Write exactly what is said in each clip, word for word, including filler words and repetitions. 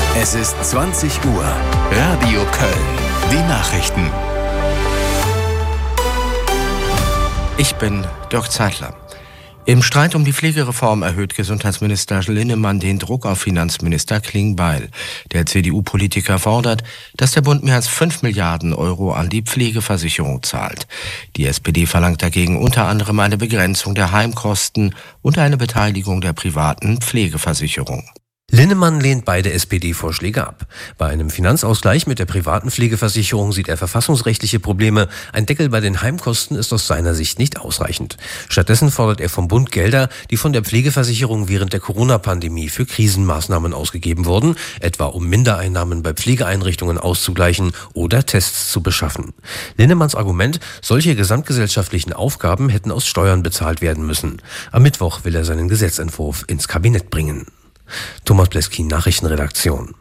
Es ist zwanzig Uhr. Radio Köln. Die Nachrichten. Ich bin Dirk Zeitler. Im Streit um die Pflegereform erhöht Gesundheitsminister Linnemann den Druck auf Finanzminister Klingbeil. Der C D U-Politiker fordert, dass der Bund mehr als fünf Milliarden Euro an die Pflegeversicherung zahlt. Die S P D verlangt dagegen unter anderem eine Begrenzung der Heimkosten und eine Beteiligung der privaten Pflegeversicherung. Linnemann lehnt beide S P D-Vorschläge ab. Bei einem Finanzausgleich mit der privaten Pflegeversicherung sieht er verfassungsrechtliche Probleme. Ein Deckel bei den Heimkosten ist aus seiner Sicht nicht ausreichend. Stattdessen fordert er vom Bund Gelder, die von der Pflegeversicherung während der Corona-Pandemie für Krisenmaßnahmen ausgegeben wurden, etwa um Mindereinnahmen bei Pflegeeinrichtungen auszugleichen oder Tests zu beschaffen. Linnemanns Argument, solche gesamtgesellschaftlichen Aufgaben hätten aus Steuern bezahlt werden müssen. Am Mittwoch will er seinen Gesetzentwurf ins Kabinett bringen. Thomas Bleskin, Nachrichtenredaktion.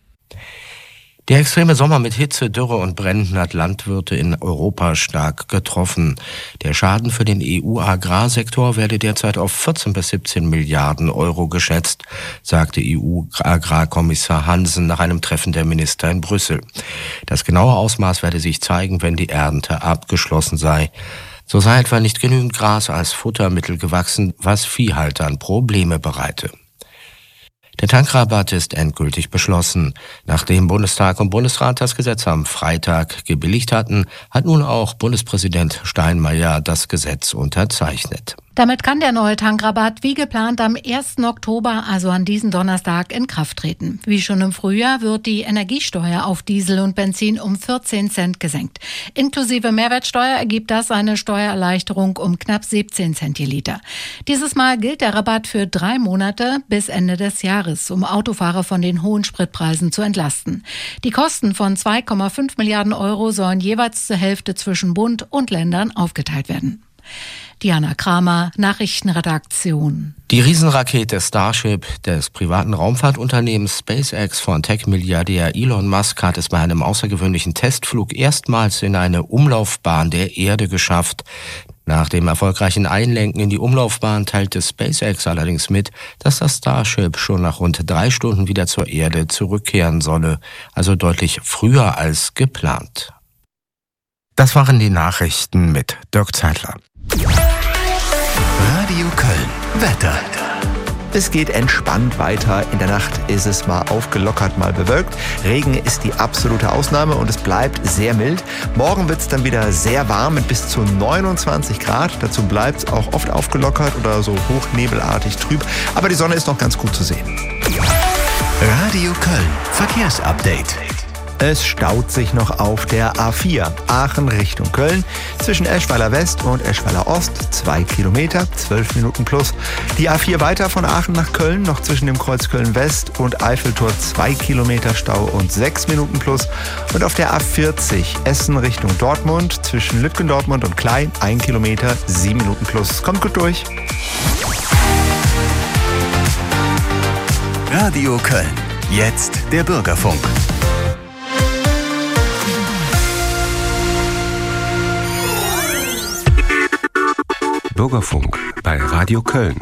Der extreme Sommer mit Hitze, Dürre und Bränden hat Landwirte in Europa stark getroffen. Der Schaden für den E U-Agrarsektor werde derzeit auf vierzehn bis siebzehn Milliarden Euro geschätzt, sagte E U-Agrarkommissar Hansen nach einem Treffen der Minister in Brüssel. Das genaue Ausmaß werde sich zeigen, wenn die Ernte abgeschlossen sei. So sei etwa nicht genügend Gras als Futtermittel gewachsen, was Viehhaltern Probleme bereite. Der Tankrabatt ist endgültig beschlossen. Nachdem Bundestag und Bundesrat das Gesetz am Freitag gebilligt hatten, hat nun auch Bundespräsident Steinmeier das Gesetz unterzeichnet. Damit kann der neue Tankrabatt wie geplant am ersten Oktober, also an diesem Donnerstag, in Kraft treten. Wie schon im Frühjahr wird die Energiesteuer auf Diesel und Benzin um vierzehn Cent gesenkt. Inklusive Mehrwertsteuer ergibt das eine Steuererleichterung um knapp siebzehn Cent je Liter. Dieses Mal gilt der Rabatt für drei Monate bis Ende des Jahres, um Autofahrer von den hohen Spritpreisen zu entlasten. Die Kosten von zwei Komma fünf Milliarden Euro sollen jeweils zur Hälfte zwischen Bund und Ländern aufgeteilt werden. Diana Kramer, Nachrichtenredaktion. Die Riesenrakete Starship des privaten Raumfahrtunternehmens SpaceX von Tech-Milliardär Elon Musk hat es bei einem außergewöhnlichen Testflug erstmals in eine Umlaufbahn der Erde geschafft. Nach dem erfolgreichen Einlenken in die Umlaufbahn teilte SpaceX allerdings mit, dass das Starship schon nach rund drei Stunden wieder zur Erde zurückkehren solle, also deutlich früher als geplant. Das waren die Nachrichten mit Dirk Zeitler. Radio Köln. Wetter. Es geht entspannt weiter. In der Nacht ist es mal aufgelockert, mal bewölkt. Regen ist die absolute Ausnahme und es bleibt sehr mild. Morgen wird es dann wieder sehr warm mit bis zu neunundzwanzig Grad. Dazu bleibt es auch oft aufgelockert oder so hochnebelartig trüb. Aber die Sonne ist noch ganz gut zu sehen. Radio Köln. Verkehrsupdate. Es staut sich noch auf der A vier, Aachen Richtung Köln, zwischen Eschweiler West und Eschweiler Ost, zwei Kilometer, zwölf Minuten plus. Die A vier weiter von Aachen nach Köln, noch zwischen dem Kreuz Köln West und Eiffeltor, zwei Kilometer Stau und sechs Minuten plus. Und auf der A vierzig, Essen Richtung Dortmund, zwischen Lütgendortmund und Klein, ein Kilometer, sieben Minuten plus. Kommt gut durch. Radio Köln. Jetzt der Bürgerfunk. Bürgerfunk bei Radio Köln.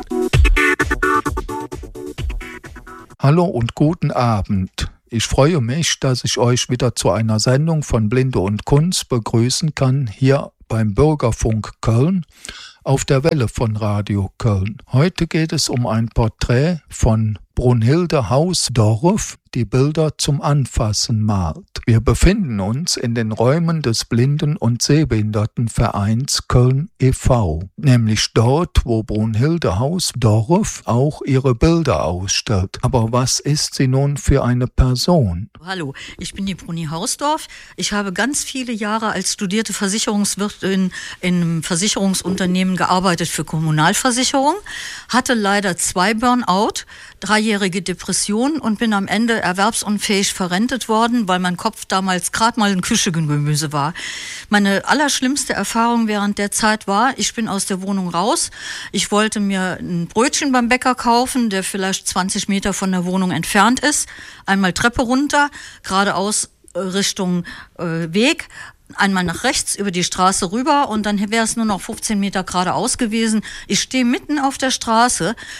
Hallo und guten Abend. Ich freue mich, dass ich euch wieder zu einer Sendung von Blinde und Kunst begrüßen kann, hier beim Bürgerfunk Köln auf der Welle von Radio Köln. Heute geht es um ein Porträt von Brunhilde Hausdorff, die Bilder zum Anfassen malt. Wir befinden uns in den Räumen des Blinden- und Sehbehindertenvereins Köln e V, nämlich dort, wo Brunhilde Hausdorff auch ihre Bilder ausstellt. Aber was ist sie nun für eine Person? Hallo, ich bin die Bruni Hausdorff. Ich habe ganz viele Jahre als studierte Versicherungswirtin in einem Versicherungsunternehmen gearbeitet für Kommunalversicherung, hatte leider zwei Burnout, dreijährige Depression und bin am Ende erwerbsunfähig verrentet worden, weil mein Kopf damals gerade mal ein Küchengemüse war. Meine allerschlimmste Erfahrung während der Zeit war, ich bin aus der Wohnung raus. Ich wollte mir ein Brötchen beim Bäcker kaufen, der vielleicht zwanzig Meter von der Wohnung entfernt ist. Einmal Treppe runter, geradeaus Richtung äh, Weg. Einmal nach rechts über die Straße rüber und dann wäre es nur noch fünfzehn Meter geradeaus gewesen. Ich stehe mitten auf der Straße,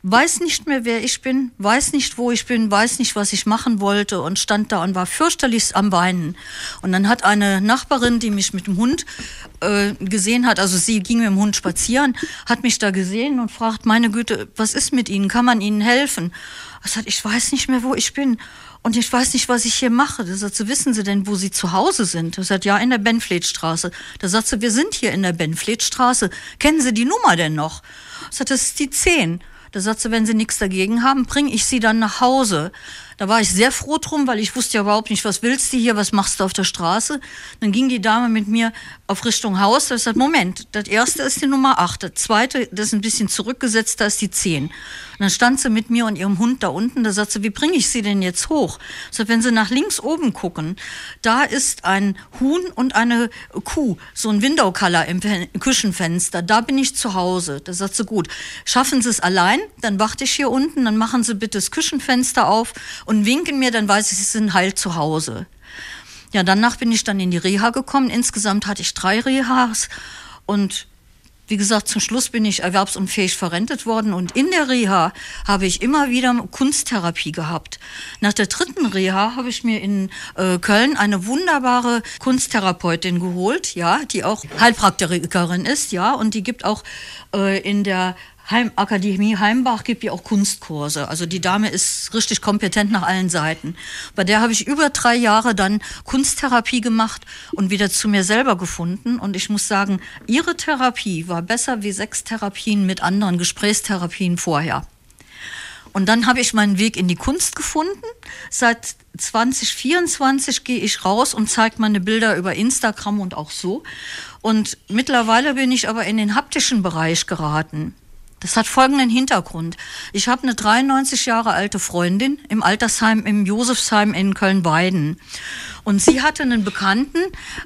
weiß nicht mehr, wer ich bin, weiß nicht, wo ich bin, weiß nicht, was ich machen wollte und stand da und war fürchterlichst am Weinen. Und dann hat eine Nachbarin, die mich mit dem Hund äh, gesehen hat, also sie ging mit dem Hund spazieren, hat mich da gesehen und fragt, meine Güte, was ist mit Ihnen, kann man Ihnen helfen? Ich sagte, ich weiß nicht mehr, wo ich bin. Und ich weiß nicht, was ich hier mache. Da sagt sie, wissen Sie denn, wo Sie zu Hause sind? Da sagt ja, in der Benfletstraße. Da sagt sie, wir sind hier in der Benfletstraße. Kennen Sie die Nummer denn noch? Ich sagte, das ist die zehn. Da sagt sie, wenn Sie nichts dagegen haben, bringe ich Sie dann nach Hause. Da war ich sehr froh drum, weil ich wusste ja überhaupt nicht, was willst du hier, was machst du auf der Straße? Dann ging die Dame mit mir auf Richtung Haus. Da ich sagte, Moment, das erste ist die Nummer acht, das zweite, das ist ein bisschen zurückgesetzt, da ist die zehn. Und dann stand sie mit mir und ihrem Hund da unten, da sagt sie, wie bringe ich Sie denn jetzt hoch? Ich sagte, wenn Sie nach links oben gucken, da ist ein Huhn und eine Kuh, so ein Window-Color im Küchenfenster, da bin ich zu Hause. Da sagt sie, gut, schaffen Sie es allein, dann warte ich hier unten, dann machen Sie bitte das Küchenfenster auf und winken mir, dann weiß ich, Sie sind heil zu Hause. Ja, danach bin ich dann in die Reha gekommen. Insgesamt hatte ich drei Rehas und wie gesagt, zum Schluss bin ich erwerbsunfähig verrentet worden und in der Reha habe ich immer wieder Kunsttherapie gehabt. Nach der dritten Reha habe ich mir in äh, Köln eine wunderbare Kunsttherapeutin geholt, ja, die auch Heilpraktikerin ist, ja, und die gibt auch äh, in der Heim Akademie Heimbach gibt ja auch Kunstkurse. Also die Dame ist richtig kompetent nach allen Seiten. Bei der habe ich über drei Jahre dann Kunsttherapie gemacht und wieder zu mir selber gefunden. Und ich muss sagen, ihre Therapie war besser wie sechs Therapien mit anderen Gesprächstherapien vorher. Und dann habe ich meinen Weg in die Kunst gefunden. Seit zwanzig vierundzwanzig gehe ich raus und zeige meine Bilder über Instagram und auch so. Und mittlerweile bin ich aber in den haptischen Bereich geraten. Das hat folgenden Hintergrund. Ich habe eine dreiundneunzig Jahre alte Freundin im Altersheim, im Josefsheim in Köln-Weiden. Und sie hatte einen Bekannten,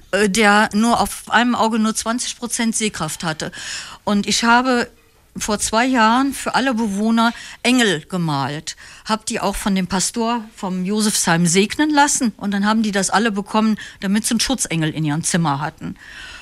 der nur auf einem Auge nur zwanzig Prozent Sehkraft hatte. Und ich habe vor zwei Jahren für alle Bewohner Engel gemalt. Habe die auch von dem Pastor vom Josefsheim segnen lassen. Und dann haben die das alle bekommen, damit sie einen Schutzengel in ihrem Zimmer hatten.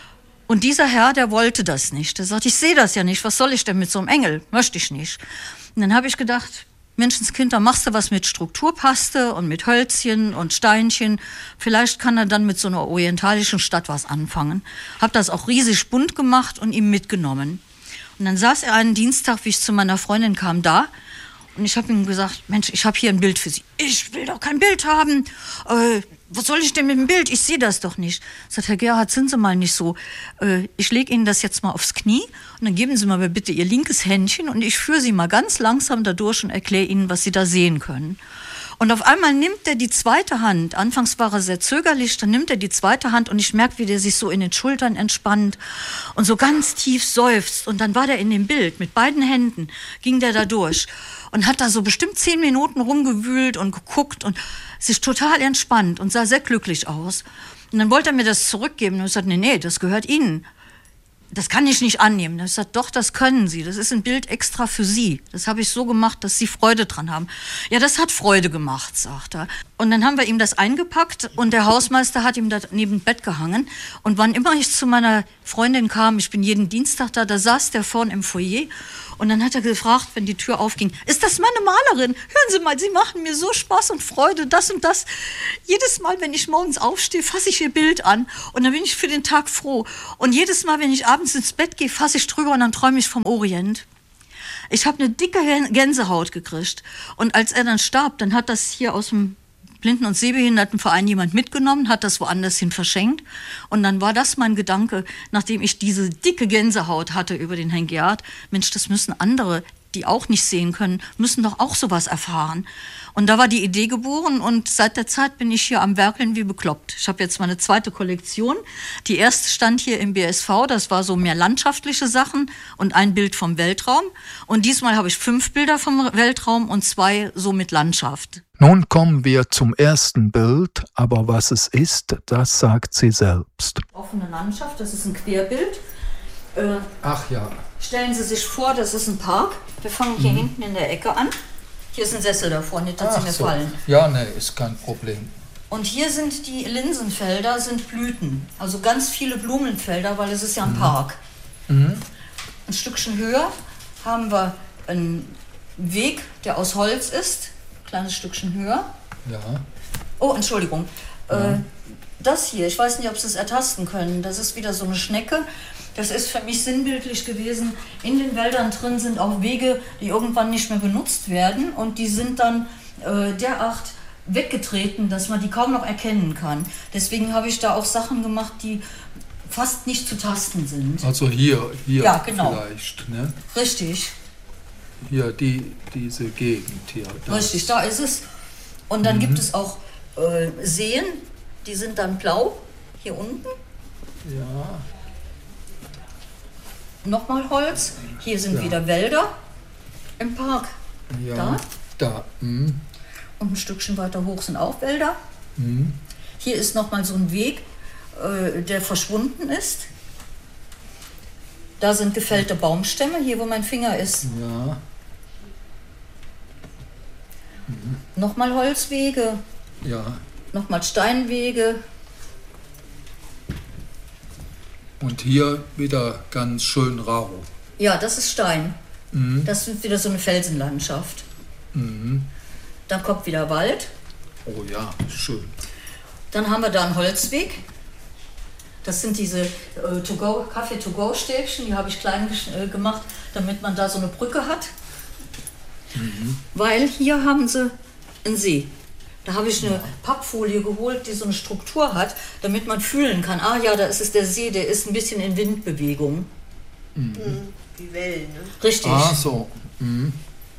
Und dieser Herr, der wollte das nicht. Der sagt, ich sehe das ja nicht, was soll ich denn mit so einem Engel? Möchte ich nicht. Und dann habe ich gedacht, Menschenskind, da machst du was mit Strukturpaste und mit Hölzchen und Steinchen. Vielleicht kann er dann mit so einer orientalischen Stadt was anfangen. Habe das auch riesig bunt gemacht und ihm mitgenommen. Und dann saß er einen Dienstag, wie ich zu meiner Freundin kam, da. Und ich habe ihm gesagt, Mensch, ich habe hier ein Bild für Sie. Ich will doch kein Bild haben. Äh, was soll ich denn mit dem Bild? Ich sehe das doch nicht. Sagt Herr Gerhard, sind Sie mal nicht so. Äh, ich lege Ihnen das jetzt mal aufs Knie und dann geben Sie mal bitte Ihr linkes Händchen und ich führe Sie mal ganz langsam da durch und erkläre Ihnen, was Sie da sehen können. Und auf einmal nimmt er die zweite Hand. Anfangs war er sehr zögerlich, dann nimmt er die zweite Hand und ich merke, wie der sich so in den Schultern entspannt und so ganz tief seufzt. Und dann war der in dem Bild, mit beiden Händen ging der da durch und hat da so bestimmt zehn Minuten rumgewühlt und geguckt und sich total entspannt und sah sehr glücklich aus. Und dann wollte er mir das zurückgeben und ich sagte, nee, nee, das gehört Ihnen. Das kann ich nicht annehmen. Ich sagte, doch, das können Sie. Das ist ein Bild extra für Sie. Das habe ich so gemacht, dass Sie Freude dran haben. Ja, das hat Freude gemacht, sagt er. Und dann haben wir ihm das eingepackt und der Hausmeister hat ihm da neben dem Bett gehangen. Und wann immer ich zu meiner Freundin kam, ich bin jeden Dienstag da, da saß der vorne im Foyer. Und dann hat er gefragt, wenn die Tür aufging, ist das meine Malerin? Hören Sie mal, Sie machen mir so Spaß und Freude, das und das. Jedes Mal, wenn ich morgens aufstehe, fasse ich Ihr Bild an und dann bin ich für den Tag froh. Und jedes Mal, wenn ich abends ins Bett gehe, fasse ich drüber und dann träume ich vom Orient. Ich habe eine dicke Gänsehaut gekriegt. Und als er dann starb, dann hat das hier aus dem Blinden- und Sehbehindertenverein jemand mitgenommen, hat das woanders hin verschenkt. Und dann war das mein Gedanke, nachdem ich diese dicke Gänsehaut hatte über den Herrn Gerhard, Mensch, das müssen andere, die auch nicht sehen können, müssen doch auch sowas erfahren. Und da war die Idee geboren und seit der Zeit bin ich hier am Werkeln wie bekloppt. Ich habe jetzt meine zweite Kollektion. Die erste stand hier im B S V, das war so mehr landschaftliche Sachen und ein Bild vom Weltraum. Und diesmal habe ich fünf Bilder vom Weltraum und zwei so mit Landschaft. Nun kommen wir zum ersten Bild, aber was es ist, das sagt sie selbst. Offene Landschaft, das ist ein Querbild. Äh, Ach ja. Stellen Sie sich vor, das ist ein Park. Wir fangen hier mhm. hinten in der Ecke an. Hier ist ein Sessel davor, nicht, dass sie mir so. fallen. Ja, ne, ist kein Problem. Und hier sind die Linsenfelder, sind Blüten. Also ganz viele Blumenfelder, weil es ist ja ein mhm. Park. Mhm. Ein Stückchen höher haben wir ein Weg, der aus Holz ist, kleines Stückchen höher. Ja. Oh, Entschuldigung. Ja. Äh, das hier, ich weiß nicht, ob Sie es ertasten können, das ist wieder so eine Schnecke. Das ist für mich sinnbildlich gewesen. In den Wäldern drin sind auch Wege, die irgendwann nicht mehr benutzt werden und die sind dann äh, derart weggetreten, dass man die kaum noch erkennen kann. Deswegen habe ich da auch Sachen gemacht, die fast nicht zu tasten sind. Also hier, hier ja, genau. vielleicht, ne? Richtig. Hier, die, diese Gegend hier. Das. Richtig, da ist es. Und dann mhm. gibt es auch äh, Seen, die sind dann blau, hier unten. Ja. Nochmal Holz. Hier sind ja. wieder Wälder im Park. Ja, da. da. Mhm. Und ein Stückchen weiter hoch sind auch Wälder. Mhm. Hier ist nochmal so ein Weg, äh, der verschwunden ist. Da sind gefällte Baumstämme, hier wo mein Finger ist. Ja. Mhm. Nochmal Holzwege. Ja. Nochmal Steinwege. Und hier wieder ganz schön rau. Ja, das ist Stein. Mhm. Das ist wieder so eine Felsenlandschaft. Mhm. Dann kommt wieder Wald. Oh ja, schön. Dann haben wir da einen Holzweg. Das sind diese äh, To-Go, Kaffee-to-go-Stäbchen, die habe ich klein äh, gemacht, damit man da so eine Brücke hat. Mhm. Weil hier haben sie einen See. Da habe ich eine ja. Pappfolie geholt, die so eine Struktur hat, damit man fühlen kann, ah ja, da ist es der See, der ist ein bisschen in Windbewegung. Mhm. Die Wellen, ne? Richtig. Ah, so. Mhm.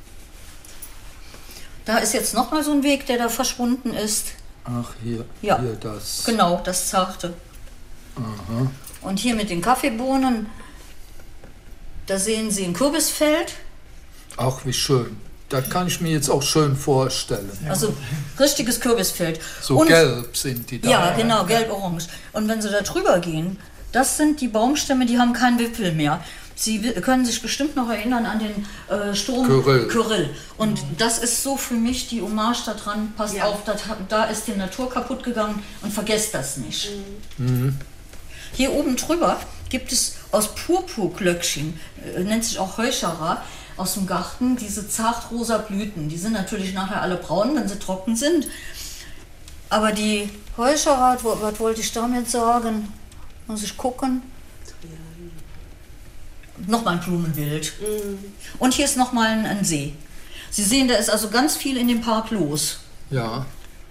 Da ist jetzt nochmal so ein Weg, der da verschwunden ist. Ach, hier, ja. hier das. Genau, das Zarte. Aha. Und hier mit den Kaffeebohnen, da sehen Sie ein Kürbisfeld. Ach, wie schön. Das kann ich mir jetzt auch schön vorstellen. Also richtiges Kürbisfeld. So und, gelb sind die da. Ja, genau, gelb-orange. Und wenn Sie da drüber gehen, das sind die Baumstämme, die haben keinen Wipfel mehr. Sie können sich bestimmt noch erinnern an den äh, Sturm Kyrill. Kyrill. Und mhm. das ist so für mich die Hommage da dran. Passt ja. auf, dat, da ist die Natur kaputt gegangen und vergesst das nicht. Mhm. Hier oben drüber gibt es aus Purpurglöckchen, äh, nennt sich auch Heuchera, aus dem Garten, diese zartrosa Blüten. Die sind natürlich nachher alle braun, wenn sie trocken sind. Aber die Heuchera, was wollte ich damit sagen? Muss ich gucken. Nochmal ein Blumenbild. Mhm. Und hier ist nochmal ein, ein See. Sie sehen, da ist also ganz viel in dem Park los. Ja.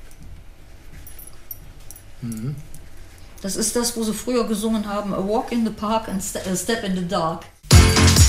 Mhm. Das ist das, wo sie früher gesungen haben, A Walk in the Park and a Step in the Dark.